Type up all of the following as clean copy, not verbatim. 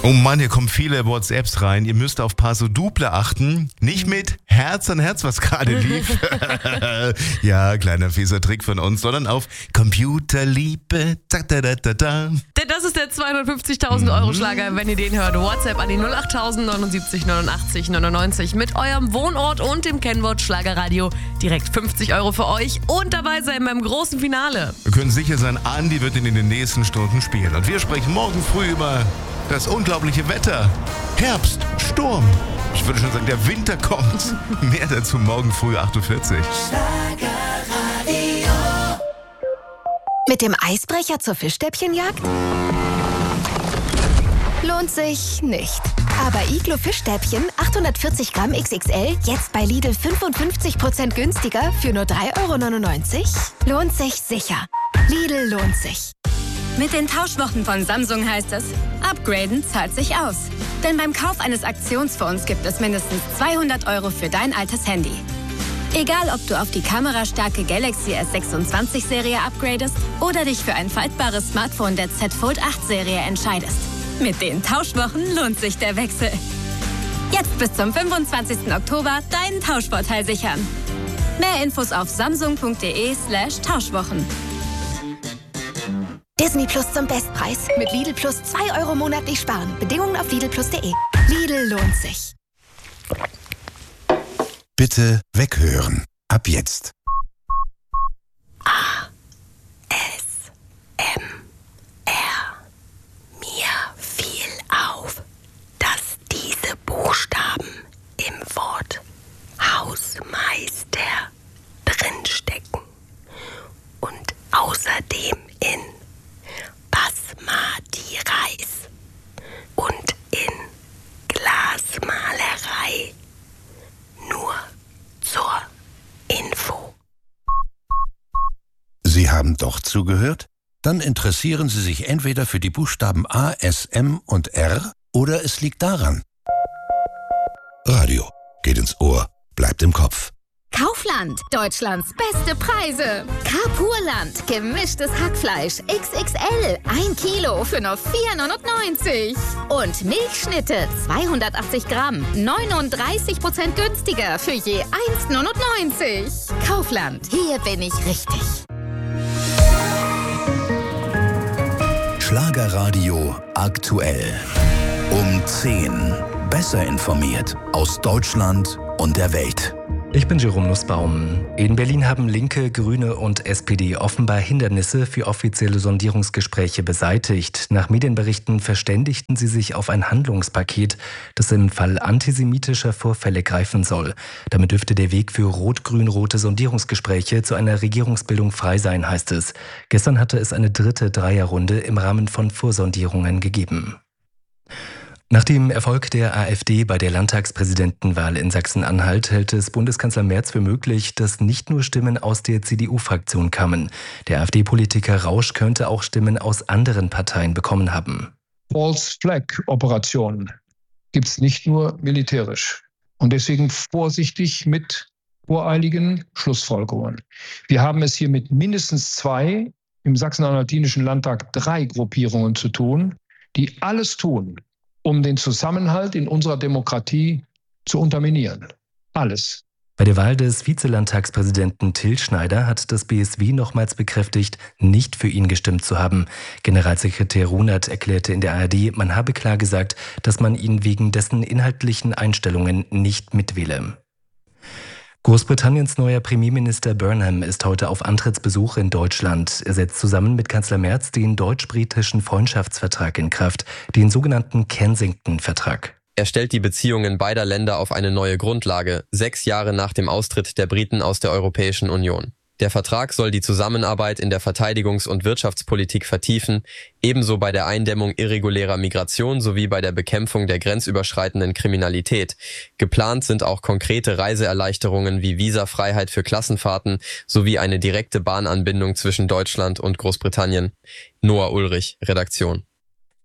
Oh Mann, hier kommen viele WhatsApps rein. Ihr müsst auf Paso Doble achten. Nicht mit Herz an Herz, was gerade lief. Ja, kleiner fieser Trick von uns, sondern auf Computerliebe. Denn das ist der 250.000 Euro Schlager, wenn ihr den hört. WhatsApp an die 08000 79 89 99 mit eurem Wohnort und dem Kennwort Schlagerradio. Direkt 50 Euro für euch und dabei sein beim großen Finale. Wir können sicher sein, Andi wird ihn in den nächsten Stunden spielen. Und wir sprechen morgen früh über das unglaubliche Wetter. Herbst, Sturm. Ich würde schon sagen, der Winter kommt. Mehr dazu morgen früh 8.40 Uhr. Mit dem Eisbrecher zur Fischstäbchenjagd? Lohnt sich nicht. Aber Iglo Fischstäbchen 840 Gramm XXL jetzt bei Lidl 55% günstiger für nur 3,99 €? Lohnt sich sicher. Lidl lohnt sich. Mit den Tauschwochen von Samsung heißt es, upgraden zahlt sich aus. Denn beim Kauf eines Aktionsfonds gibt es mindestens 200 € für dein altes Handy. Egal, ob du auf die kamerastarke Galaxy S26-Serie upgradest oder dich für ein faltbares Smartphone der Z Fold 8-Serie entscheidest. Mit den Tauschwochen lohnt sich der Wechsel. Jetzt bis zum 25. Oktober deinen Tauschvorteil sichern. Mehr Infos auf samsung.de/Tauschwochen. Disney Plus zum Bestpreis. Mit Lidl Plus 2 € monatlich sparen. Bedingungen auf lidlplus.de. Lidl lohnt sich. Bitte weghören. Ab jetzt. Mir fiel auf, dass diese Buchstaben im Wort Hausmeister drinstecken. Und außerdem in Basmati Reis und in Glasmalerei. Nur zur Info. Sie haben doch zugehört? Dann interessieren Sie sich entweder für die Buchstaben A, S, M und R oder es liegt daran. Radio geht ins Ohr, bleibt im Kopf. Kaufland, Deutschlands beste Preise. Carpurland, gemischtes Hackfleisch, XXL, 1 Kilo für nur 4,99 €. Und Milchschnitte, 280 Gramm, 39% günstiger für je 1,99 €. Kaufland, hier bin ich richtig. Schlagerradio aktuell. Um 10. Besser informiert aus Deutschland und der Welt. Ich bin Jerome Nussbaum. In Berlin haben Linke, Grüne und SPD offenbar Hindernisse für offizielle Sondierungsgespräche beseitigt. Nach Medienberichten verständigten sie sich auf ein Handlungspaket, das im Fall antisemitischer Vorfälle greifen soll. Damit dürfte der Weg für rot-grün-rote Sondierungsgespräche zu einer Regierungsbildung frei sein, heißt es. Gestern hatte es eine dritte Dreierrunde im Rahmen von Vorsondierungen gegeben. Nach dem Erfolg der AfD bei der Landtagspräsidentenwahl in Sachsen-Anhalt hält es Bundeskanzler Merz für möglich, dass nicht nur Stimmen aus der CDU-Fraktion kamen. Der AfD-Politiker Rausch könnte auch Stimmen aus anderen Parteien bekommen haben. False-Flag-Operationen gibt es nicht nur militärisch. Und deswegen vorsichtig mit voreiligen Schlussfolgerungen. Wir haben es hier mit mindestens 2, im Sachsen-Anhaltinischen Landtag 3 Gruppierungen zu tun, die alles tun, um den Zusammenhalt in unserer Demokratie zu unterminieren. Alles. Bei der Wahl des Vizelandtagspräsidenten Till Schneider hat das BSW nochmals bekräftigt, nicht für ihn gestimmt zu haben. Generalsekretär Runert erklärte in der ARD, man habe klar gesagt, dass man ihn wegen dessen inhaltlichen Einstellungen nicht mitwähle. Großbritanniens neuer Premierminister Burnham ist heute auf Antrittsbesuch in Deutschland. Er setzt zusammen mit Kanzler Merz den deutsch-britischen Freundschaftsvertrag in Kraft, den sogenannten Kensington-Vertrag. Er stellt die Beziehungen beider Länder auf eine neue Grundlage, 6 Jahre nach dem Austritt der Briten aus der Europäischen Union. Der Vertrag soll die Zusammenarbeit in der Verteidigungs- und Wirtschaftspolitik vertiefen, ebenso bei der Eindämmung irregulärer Migration sowie bei der Bekämpfung der grenzüberschreitenden Kriminalität. Geplant sind auch konkrete Reiseerleichterungen wie Visafreiheit für Klassenfahrten sowie eine direkte Bahnanbindung zwischen Deutschland und Großbritannien. Noah Ulrich, Redaktion.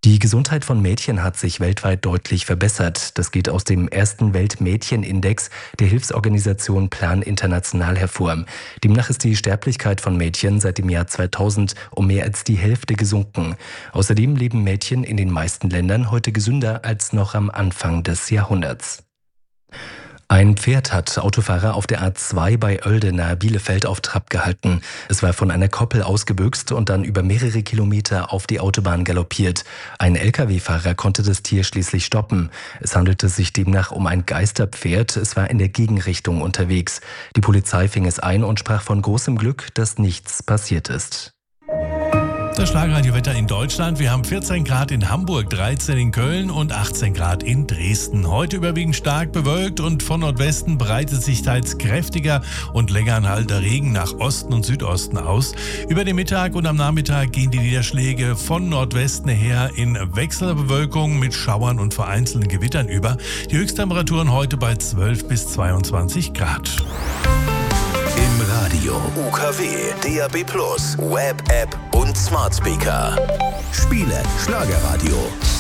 Die Gesundheit von Mädchen hat sich weltweit deutlich verbessert. Das geht aus dem ersten Weltmädchenindex der Hilfsorganisation Plan International hervor. Demnach ist die Sterblichkeit von Mädchen seit dem Jahr 2000 um mehr als die Hälfte gesunken. Außerdem leben Mädchen in den meisten Ländern heute gesünder als noch am Anfang des Jahrhunderts. Ein Pferd hat Autofahrer auf der A2 bei Oelde nahe Bielefeld auf Trab gehalten. Es war von einer Koppel ausgebüxt und dann über mehrere Kilometer auf die Autobahn galoppiert. Ein Lkw-Fahrer konnte das Tier schließlich stoppen. Es handelte sich demnach um ein Geisterpferd. Es war in der Gegenrichtung unterwegs. Die Polizei fing es ein und sprach von großem Glück, dass nichts passiert ist. Das Schlagerradiowetter in Deutschland. Wir haben 14 Grad in Hamburg, 13 in Köln und 18 Grad in Dresden. Heute überwiegend stark bewölkt und von Nordwesten breitet sich teils kräftiger und länger anhaltender Regen nach Osten und Südosten aus. Über den Mittag und am Nachmittag gehen die Niederschläge von Nordwesten her in Wechselbewölkung mit Schauern und vereinzelten Gewittern über. Die Höchsttemperaturen heute bei 12 bis 22 Grad. Im Radio, UKW, DAB+, Web-App und Smart Speaker. Spiele Schlagerradio.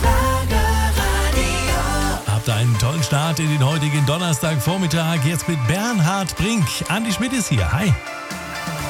Habt einen tollen Start in den heutigen Donnerstagvormittag. Jetzt mit Bernhard Brink. Andi Schmidt ist hier. Hi.